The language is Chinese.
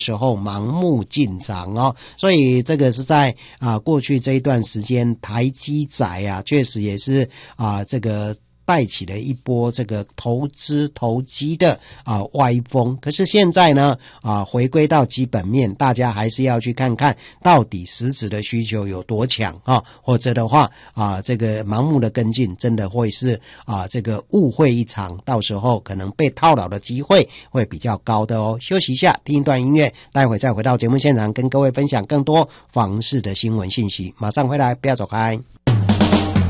时候盲目进场哦，所以这个是在过去这一段时间，台积仔确实也是这个带起了一波这个投机的歪风。可是现在呢回归到基本面，大家还是要去看看到底实质的需求有多强或者的话这个盲目的跟进真的会是这个误会一场，到时候可能被套牢的机会会比较高的哦。休息一下，听一段音乐，待会再回到节目现场，跟各位分享更多房市的新闻信息。马上回来，不要走开。